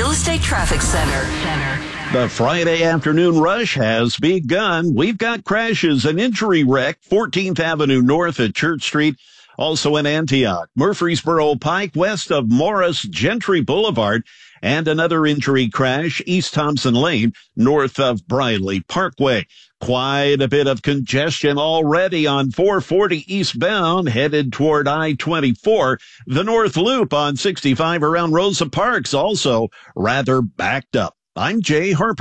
Real Estate Traffic Center. The Friday afternoon rush has begun. We've got crashes and injury wreck, 14th Avenue North at Church Street, also in Antioch, Murfreesboro Pike, west of Morris Gentry Boulevard, and another injury crash, East Thompson Lane, north of Briley Parkway. Quite a bit of congestion already on 440 eastbound, headed toward I-24. The North Loop on 65 around Rosa Parks, also rather backed up. I'm Jay Harper.